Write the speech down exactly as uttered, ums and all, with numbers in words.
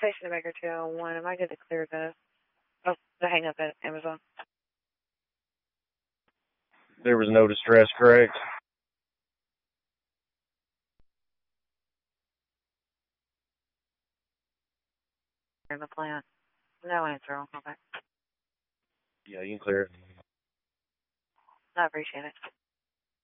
Station Baker two oh one. Am I good to clear the, oh, the hang up at Amazon? There was no distress, correct? In the plant. No answer. I'll call back. Yeah, you can clear it. I appreciate it.